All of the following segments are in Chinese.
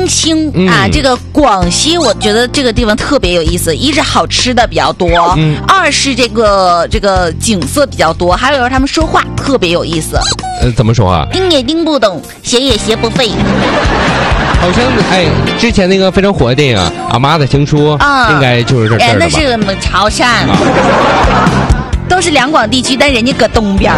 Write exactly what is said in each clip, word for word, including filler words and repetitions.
东兴、嗯、啊，这个广西，我觉得这个地方特别有意思。一是好吃的比较多，嗯、二是这个这个景色比较多，还有他们说话特别有意思。 呃，怎么说啊？ 听也听不懂，学也学不会。 好像哎，之前那个非常火的电影《阿妈的情书》啊、嗯，应该就是这儿的吧？ 那是我们潮汕。啊都是两广地区，但人家搁东边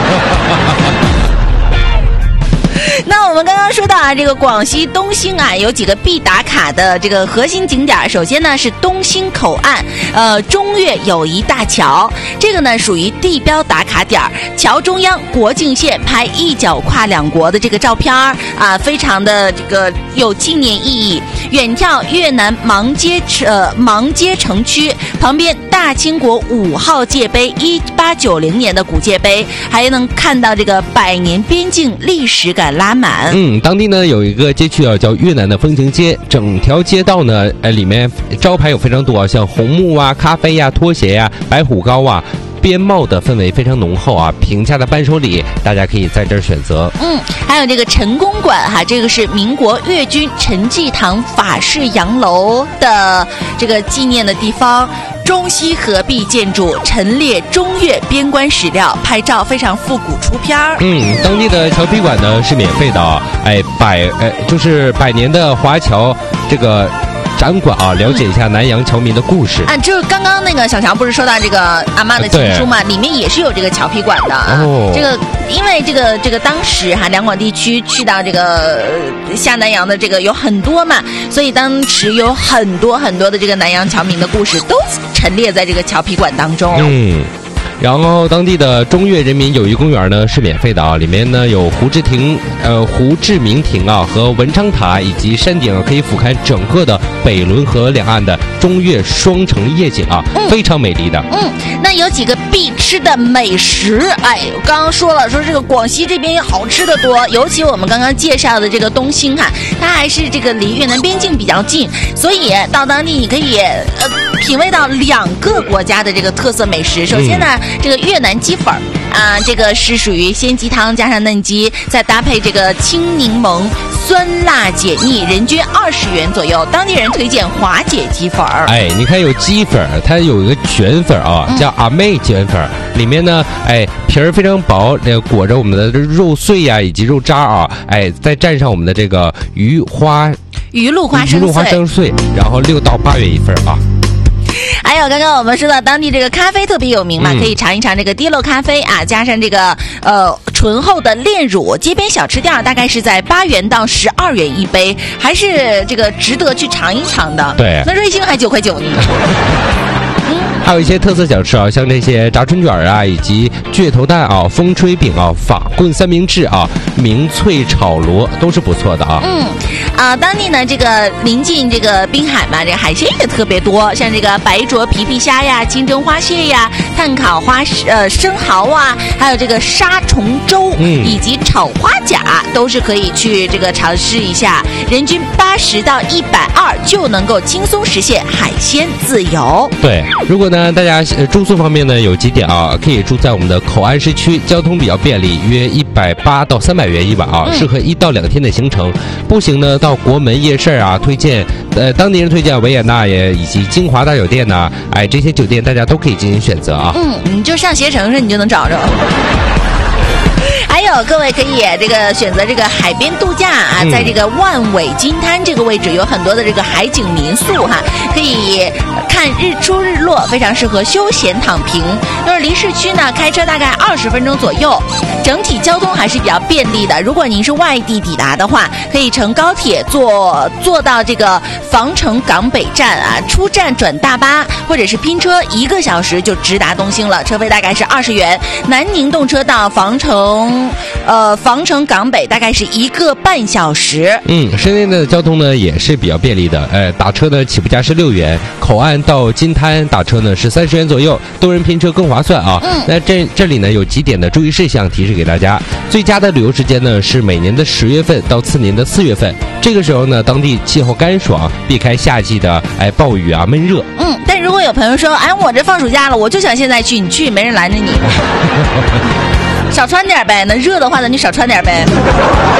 那我们刚刚说到啊，这个广西东兴啊，有几个必打卡的这个核心景点。首先呢是东兴口岸，呃，中越友谊大桥，这个呢属于地标打卡点。桥中央国境线拍一脚跨两国的这个照片啊，非常的这个有纪念意义。远眺越南芒街呃芒街城区旁边大清国五号界碑，一八九零年的古界碑，还能看到这个百年边境历史感拉满。 嗯，当地呢有一个街区啊叫越南的风情街，整条街道呢，呃，里面招牌有非常多啊，像红木啊、咖啡呀、啊、拖鞋呀、啊、白虎糕啊。边贸的氛围非常浓厚啊，平价的伴手礼大家可以在这儿选择。 嗯，还有这个陈公馆哈，这个是民国粤军陈济棠法式洋楼的这个纪念的地方。中西合璧建筑陈列中越边关史料，拍照非常复古出片儿。 嗯，当地的侨皮馆呢是免费的啊，哎百呃就是百年的华侨这个展馆啊，了解一下南洋侨民的故事。 啊，就是刚刚那个小强不是说到这个阿嬷的情书嘛，里面也是有这个侨皮馆的啊。哦，这个因为这个这个当时哈两广地区去到这个下南洋的这个有很多嘛，所以当时有很多很多的这个南洋侨民的故事都陈列在这个侨皮馆当中。 嗯。然后当地的中越人民友谊公园呢是免费的啊，里面呢有胡志亭、呃胡志明亭啊和文昌塔以及山顶，可以俯瞰整个的北仑河两岸的中越双城夜景啊，嗯、非常美丽的。 嗯，那有几个必吃的美食，哎，我刚刚说了，说这个广西这边好吃的多，尤其我们刚刚介绍的这个东兴哈，它还是这个离越南边境比较近，所以到当地你可以呃品味到两个国家的这个特色美食。首先呢。嗯这个越南鸡粉啊，这个是属于鲜鸡汤加上嫩鸡，再搭配这个青柠檬，酸辣解腻，人均二十元左右。当地人推荐华姐鸡粉儿。 哎，你看有鸡粉，它有一个卷粉啊，叫阿妹卷粉，里面呢，哎皮儿非常薄，那个裹着我们的肉碎呀、啊、以及肉渣啊，哎再蘸上我们的这个鱼花鱼露花生碎， 鱼露花生碎，然后六到八元一份啊。 还有刚刚我们说到当地这个咖啡特别有名嘛，嗯、可以尝一尝这个滴漏咖啡啊，加上这个呃醇厚的炼乳，街边小吃店大概是在八元到十二元一杯，还是这个值得去尝一尝的。 对， 那瑞幸还九块九呢。 还有一些特色小吃啊，像这些炸春卷啊，以及倔头蛋啊、风吹饼啊、法棍三明治啊、明脆炒螺都是不错的啊。 嗯，啊、呃，当地呢这个临近这个滨海嘛，这个海鲜也特别多，像这个白灼皮皮虾呀、清蒸花蟹呀、炭烤花呃生蚝啊，还有这个沙虫粥，嗯，以及炒花甲都是可以去这个尝试一下，人均八十到一百二就能够轻松实现海鲜自由。 对，如果呢。大家住宿方面呢有几点啊，可以住在我们的口岸市区，交通比较便利，约一百八到三百元一晚啊，适合一到两天的行程。步行呢到国门夜市啊，推荐呃当地人推荐维也纳也以及金华大酒店呐、啊，哎这些酒店大家都可以进行选择啊。 嗯，你就上携程上你就能找着。还有各位可以这个选择这个海边度假啊，在这个万尾金滩这个位置有很多的这个海景民宿哈，可以看日出日落，非常适合休闲躺平。就是离市区呢开车大概二十分钟左右，整体交通还是比较便利的。如果您是外地抵达的话，可以乘高铁坐坐到这个防城港北站啊，出站转大巴或者是拼车，一个小时就直达东兴了，车费大概是二十元。南宁动车到防城。呃，防城港北大概是一个半小时。 嗯，深圳的交通呢也是比较便利的。呃，打车呢起步价是六元，口岸到金滩打车呢是三十元左右，多人拼车更划算啊。嗯，那这这里呢有几点的注意事项提示给大家。最佳的旅游时间呢是每年的十月份到次年的四月份，这个时候呢当地气候干爽，避开夏季的哎暴雨啊闷热。 嗯，但如果有朋友说，哎，我这放暑假了，我就想现在去，你去没人拦着你。少穿点呗，那热的话咱就少穿点呗。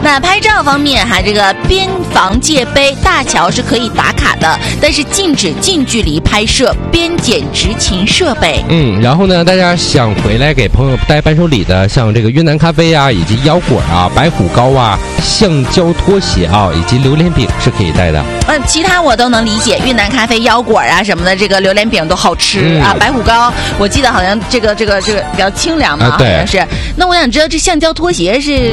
那拍照方面哈，这个边防界碑大桥是可以打卡的，但是禁止近距离拍摄边检执勤设备。 嗯，然后呢，大家想回来给朋友带伴手礼的，像这个越南咖啡啊，以及腰果啊、白虎糕啊、橡胶拖鞋啊，以及榴莲饼是可以带的。 嗯，其他我都能理解，越南咖啡、腰果啊什么的，这个榴莲饼都好吃、嗯、啊。白虎糕，我记得好像这个这个这个比较清凉嘛， 啊、对， 好像是。那我想知道这橡胶拖鞋是。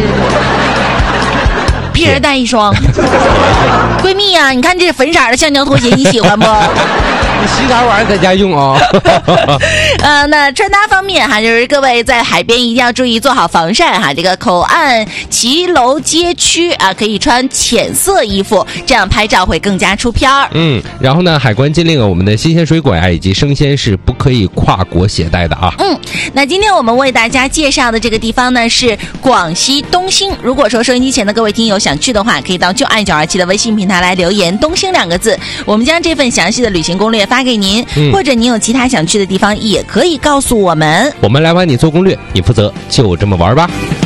一人带一双，闺蜜呀、啊，你看这粉色的橡胶拖鞋，你喜欢不？ 你洗啥玩意儿在家用啊？ 呃，那穿搭方面哈，就是各位在海边一定要注意做好防晒哈。这个口岸骑楼街区啊，可以穿浅色衣服，这样拍照会更加出片儿。 嗯，然后呢，海关禁令我们的新鲜水果啊以及生鲜是不可以跨国携带的啊。 嗯，那今天我们为大家介绍的这个地方呢是广西东兴。如果说收音机前的各位听友想去的话，可以到就爱九二七的微信平台来留言东兴两个字，我们将这份详细的旅行攻略发给您、嗯、或者您有其他想去的地方也可以告诉我们， 我们来帮你做攻略，你负责就这么玩吧。